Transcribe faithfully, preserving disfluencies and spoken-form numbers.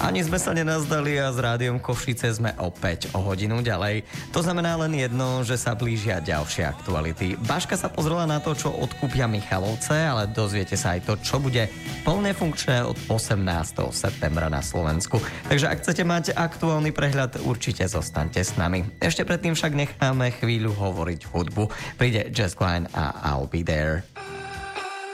Ani sme sa nenazdali a s Rádiom Košice sme opäť o hodinu ďalej. To znamená len jedno, že sa blížia ďalšie aktuality. Baška sa pozrela na to, čo odkúpia Michalovce, ale dozviete sa aj to, čo bude plne funkčné od osemnásteho septembra na Slovensku. Takže ak chcete mať aktuálny prehľad, určite zostaňte s nami. Ešte predtým však necháme chvíľu hovoriť hudbu. Príde Jess Klein a I'll Be There.